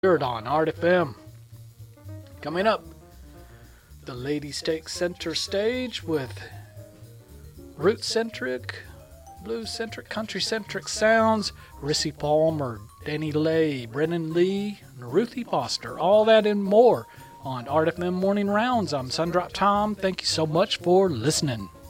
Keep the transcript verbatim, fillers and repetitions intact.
Heard on Art F M. Coming up, the ladies take center stage with root-centric, blues-centric, country-centric sounds. Rissy Palmer, Danny Lay, Brennan Lee, and Ruthie Foster. All that and more on Art F M Morning Rounds. I'm Sundrop Tom. Thank you so much for listening.